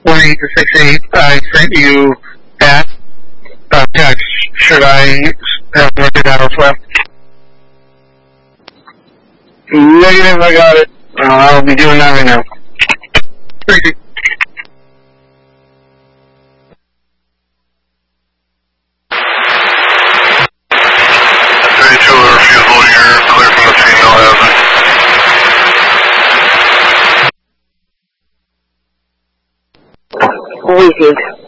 1-8-6-8. I sent you that text. Should I have looked at that elsewhere? Negative, I got it. I'll be doing that right now. Crazy. Refusal, you're clear from the female hazard. Received.